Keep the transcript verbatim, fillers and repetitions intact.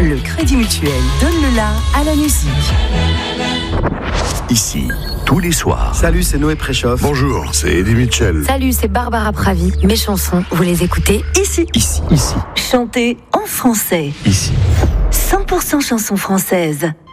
Le Crédit Mutuel donne le la à la musique. Ici, tous les soirs. Salut, c'est Noé Préchoff. Bonjour, c'est Eddie Mitchell. Salut, c'est Barbara Pravi. Mes chansons, vous les écoutez ici. Ici, ici. Chantez en français. Ici. cent pour cent chansons françaises.